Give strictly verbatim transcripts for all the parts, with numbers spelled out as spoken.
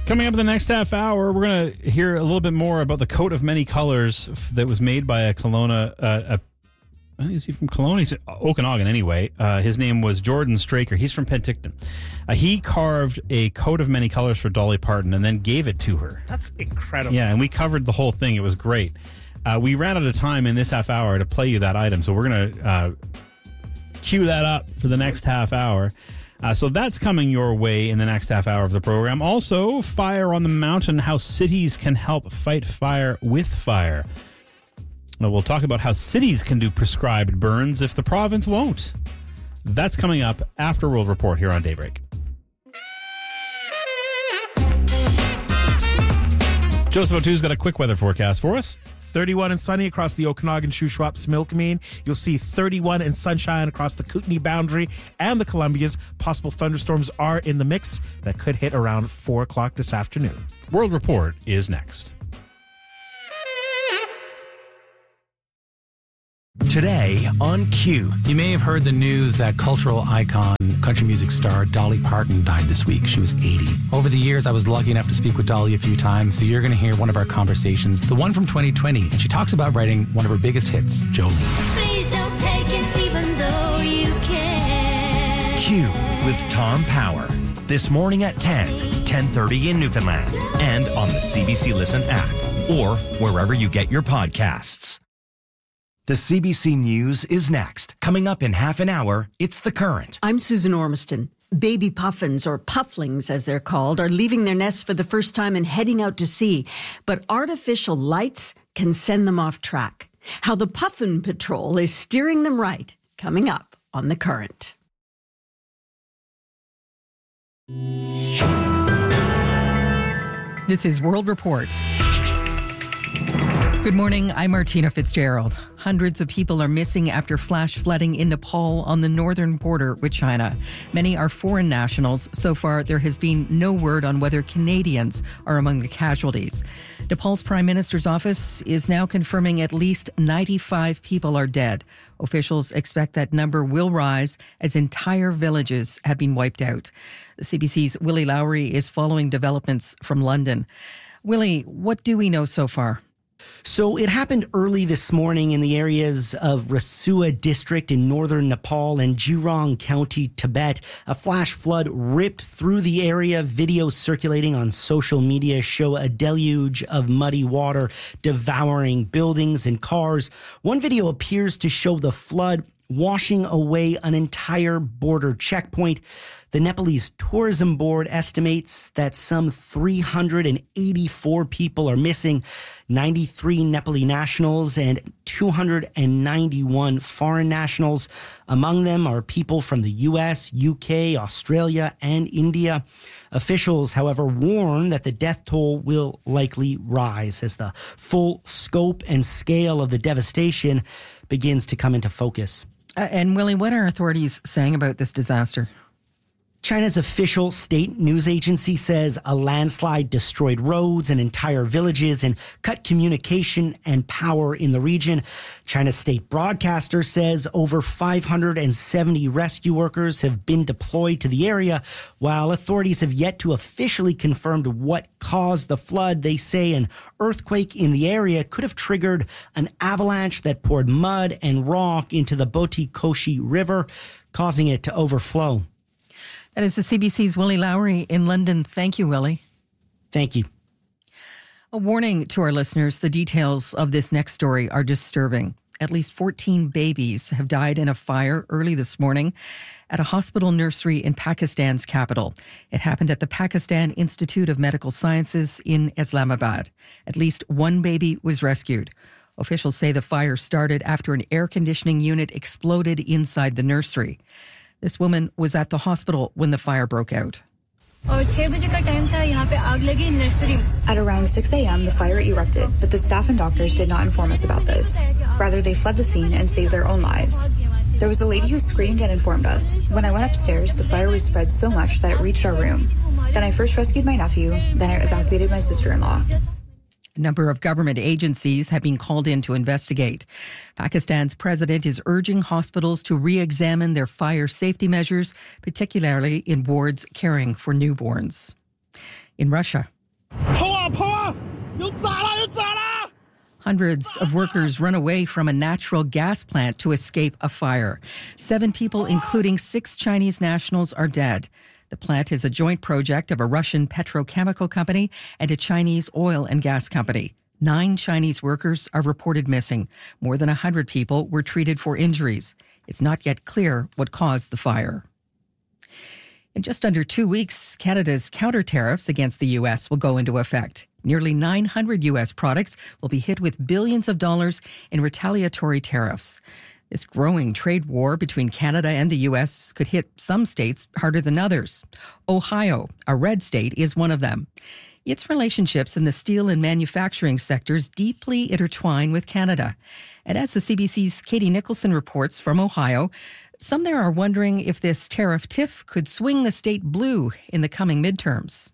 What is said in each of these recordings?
Coming up in the next half hour, we're going to hear a little bit more about the coat of many colors that was made by a Kelowna, uh, a, is he from Kelowna? He's Okanagan anyway. Uh, his name was Jordan Straker. He's from Penticton. Uh, he carved a coat of many colors for Dolly Parton and then gave it to her. That's incredible. Yeah, and we covered the whole thing. It was great. Uh, we ran out of time in this half hour to play you that item, so we're going to uh, cue that up for the next half hour. Uh, so that's coming your way in the next half hour of the program. Also, Fire on the Mountain, how cities can help fight fire with fire. Now, we'll talk about how cities can do prescribed burns if the province won't. That's coming up after World Report here on Daybreak. Joseph O'Too's got a quick weather forecast for us. thirty-one and sunny across the Okanagan, Shuswap, Milkmean. You'll see thirty-one and sunshine across the Kootenay boundary and the Columbias. Possible thunderstorms are in the mix that could hit around four o'clock this afternoon. World Report is next. Today on Q. You may have heard the news that cultural icon, country music star Dolly Parton died this week. She was eighty. Over the years, I was lucky enough to speak with Dolly a few times, so you're going to hear one of our conversations, the one from twenty twenty, and she talks about writing one of her biggest hits, Jolene. Please don't take it even though you can. Q with Tom Power. This morning at ten, ten thirty in Newfoundland, and on the C B C Listen app, or wherever you get your podcasts. The C B C News is next. Coming up in half an hour, it's The Current. I'm Susan Ormiston. Baby puffins, or pufflings as they're called, are leaving their nests for the first time and heading out to sea. But artificial lights can send them off track. How the Puffin Patrol is steering them right. Coming up on The Current. This is World Report. Good morning, I'm Martina Fitzgerald. Hundreds of people are missing after flash flooding in Nepal on the northern border with China. Many are foreign nationals. So far, there has been no word on whether Canadians are among the casualties. Nepal's Prime Minister's office is now confirming at least ninety-five people are dead. Officials expect that number will rise as entire villages have been wiped out. The C B C's Willie Lowry is following developments from London. Willie, what do we know so far? So it happened early this morning in the areas of Rasua district in northern Nepal and Jurong County, Tibet. A flash flood ripped through the area. Videos circulating on social media show a deluge of muddy water devouring buildings and cars. One video appears to show the flood washing away an entire border checkpoint. The Nepalese Tourism Board estimates that some three hundred eighty-four people are missing, ninety-three Nepali nationals and two hundred ninety-one foreign nationals. Among them are people from the U S, U K, Australia, and India. Officials, however, warn that the death toll will likely rise as the full scope and scale of the devastation begins to come into focus. Uh, and Willie, what are authorities saying about this disaster? China's official state news agency says a landslide destroyed roads and entire villages and cut communication and power in the region. China's state broadcaster says over five hundred seventy rescue workers have been deployed to the area. While authorities have yet to officially confirm what caused the flood, they say an earthquake in the area could have triggered an avalanche that poured mud and rock into the Boti Koshi River, causing it to overflow. That is the C B C's Willie Lowry in London. Thank you, Willie. Thank you. A warning to our listeners, the details of this next story are disturbing. At least fourteen babies have died in a fire early this morning at a hospital nursery in Pakistan's capital. It happened at the Pakistan Institute of Medical Sciences in Islamabad. At least one baby was rescued. Officials say the fire started after an air conditioning unit exploded inside the nursery. This woman was at the hospital when the fire broke out. At around six a.m., the fire erupted, but the staff and doctors did not inform us about this. Rather, they fled the scene and saved their own lives. There was a lady who screamed and informed us. When I went upstairs, the fire was spread so much that it reached our room. Then I first rescued my nephew, then I evacuated my sister-in-law. A number of government agencies have been called in to investigate. Pakistan's president is urging hospitals to re-examine their fire safety measures, particularly in wards caring for newborns. In Russia, hundreds of workers run away from a natural gas plant to escape a fire. Seven people, including six Chinese nationals, are dead. The plant is a joint project of a Russian petrochemical company and a Chinese oil and gas company. Nine Chinese workers are reported missing. More than one hundred people were treated for injuries. It's not yet clear what caused the fire. In just under two weeks, Canada's counter tariffs against the U S will go into effect. Nearly nine hundred U S products will be hit with billions of dollars in retaliatory tariffs. This growing trade war between Canada and the U S could hit some states harder than others. Ohio, a red state, is one of them. Its relationships in the steel and manufacturing sectors deeply intertwine with Canada. And as the C B C's Katie Nicholson reports from Ohio, some there are wondering if this tariff tiff could swing the state blue in the coming midterms.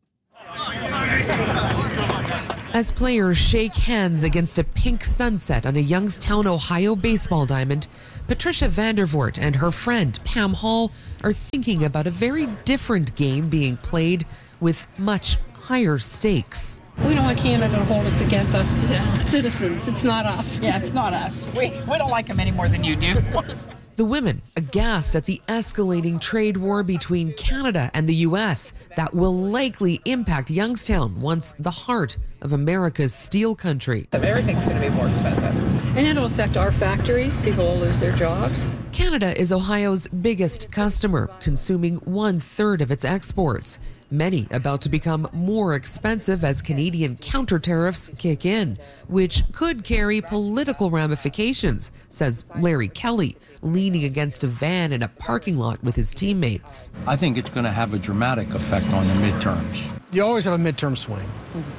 As players shake hands against a pink sunset on a Youngstown, Ohio baseball diamond, Patricia Vandervoort and her friend Pam Hall are thinking about a very different game being played with much higher stakes. We don't want Canada to hold it against us yeah. citizens. It's not us. Yeah, it's not us. We, we don't like them any more than you do. The women aghast at the escalating trade war between Canada and the U S that will likely impact Youngstown, once the heart of America's steel country. Everything's going to be more expensive. And it'll affect our factories. People will lose their jobs. Canada is Ohio's biggest customer, consuming one third of its exports. Many about to become more expensive as Canadian counter tariffs kick in, which could carry political ramifications, says Larry Kelly, leaning against a van in a parking lot with his teammates. I think it's going to have a dramatic effect on the midterms. You always have a midterm swing.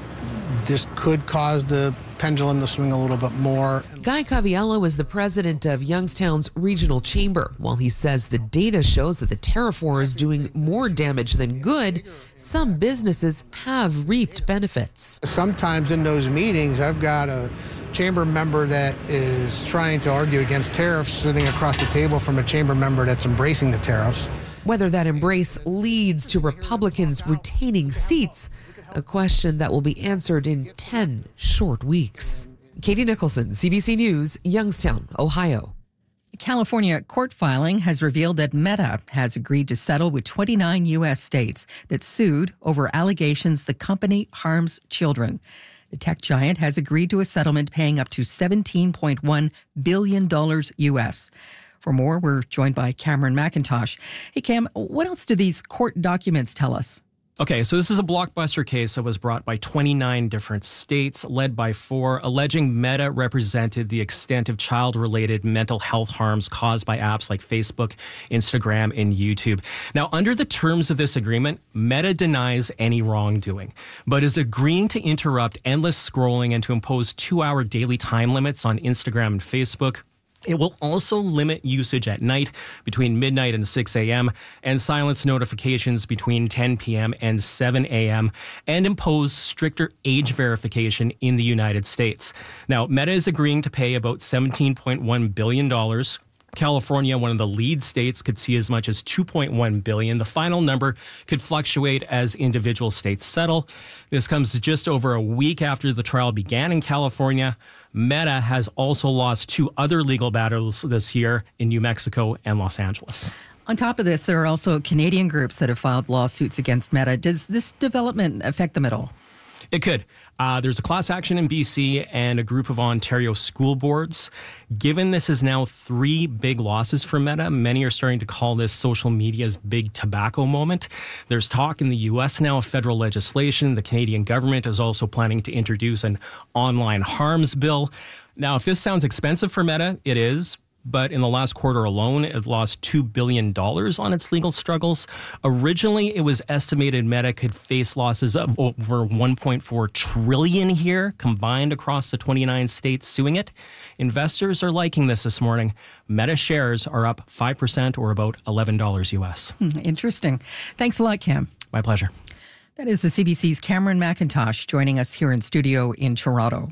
This could cause the pendulum to swing a little bit more. Guy Caviello is the president of Youngstown's regional chamber. While he says the data shows that the tariff war is doing more damage than good, some businesses have reaped benefits. Sometimes in those meetings, I've got a chamber member that is trying to argue against tariffs sitting across the table from a chamber member that's embracing the tariffs. Whether that embrace leads to Republicans retaining seats, a question that will be answered in ten short weeks. Katie Nicholson, C B C News, Youngstown, Ohio. A California court filing has revealed that Meta has agreed to settle with twenty-nine U S states that sued over allegations the company harms children. The tech giant has agreed to a settlement paying up to seventeen point one billion dollars U S. For more, we're joined by Cameron McIntosh. Hey, Cam, what else do these court documents tell us? Okay, so this is a blockbuster case that was brought by twenty-nine different states, led by four, alleging Meta represented the extent of child-related mental health harms caused by apps like Facebook, Instagram, and YouTube. Now, under the terms of this agreement, Meta denies any wrongdoing, but is agreeing to interrupt endless scrolling and to impose two-hour daily time limits on Instagram and Facebook. It will also limit usage at night between midnight and six a.m. and silence notifications between ten p.m. and seven a.m. and impose stricter age verification in the United States. Now, Meta is agreeing to pay about seventeen point one billion dollars. California, one of the lead states, could see as much as two point one billion dollars. The final number could fluctuate as individual states settle. This comes just over a week after the trial began in California. Meta has also lost two other legal battles this year in New Mexico and Los Angeles. On top of this, there are also Canadian groups that have filed lawsuits against Meta. Does this development affect them at all? It could. Uh, there's a class action in B C and a group of Ontario school boards. Given this is now three big losses for Meta, many are starting to call this social media's big tobacco moment. There's talk in the U S now of federal legislation. The Canadian government is also planning to introduce an online harms bill. Now, if this sounds expensive for Meta, it is. But in the last quarter alone, it lost two billion dollars on its legal struggles. Originally, it was estimated Meta could face losses of over one point four trillion dollars here, combined across the twenty-nine states suing it. Investors are liking this this morning. Meta shares are up five percent or about eleven dollars U S. Hmm, interesting. Thanks a lot, Cam. My pleasure. That is the C B C's Cameron McIntosh joining us here in studio in Toronto.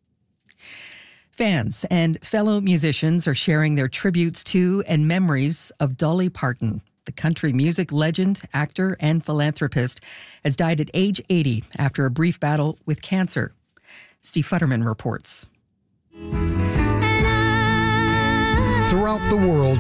Fans and fellow musicians are sharing their tributes to and memories of Dolly Parton. The country music legend, actor, and philanthropist has died at age eighty after a brief battle with cancer. Steve Futterman reports. Throughout the world,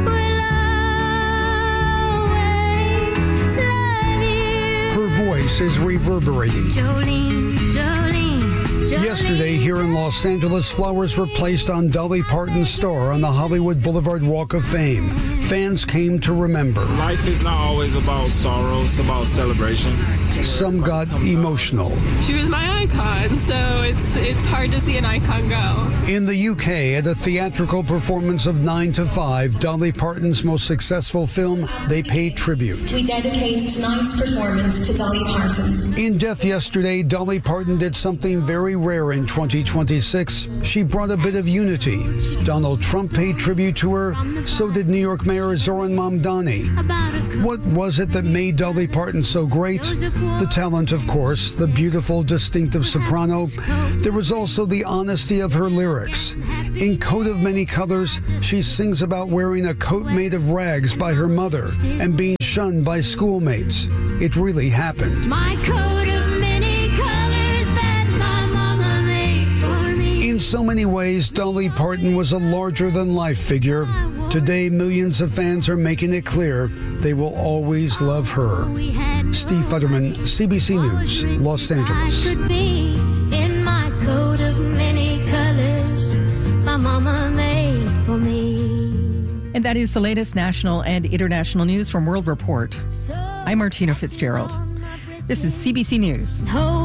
her voice is reverberating. Jolene, Jolene, Jolene. Yesterday, here in Los Angeles, flowers were placed on Dolly Parton's star on the Hollywood Boulevard Walk of Fame. Fans came to remember. Life is not always about sorrow, it's about celebration. Some got emotional. She was my icon, so it's it's hard to see an icon go. In the U K, at a theatrical performance of nine to five, Dolly Parton's most successful film, they paid tribute. We dedicate tonight's performance to Dolly Parton. In death yesterday, Dolly Parton did something very rare in twenty twenty-six. She brought a bit of unity. Donald Trump paid tribute to her, so did New York Mayor Zoran Mamdani. What was it that made Dolly Parton so great? The talent, of course, the beautiful, distinctive soprano. There was also the honesty of her lyrics. In Coat of Many Colors, she sings about wearing a coat made of rags by her mother and being shunned by schoolmates. It really happened. My coat of many colors that my mama made for me. In so many ways, Dolly Parton was a larger-than-life figure. Today, millions of fans are making it clear they will always love her. Steve Futterman, C B C News, Los Angeles. I could be in my coat of many colors my mama made for me. And that is the latest national and international news from World Report. I'm Martina Fitzgerald. This is C B C News.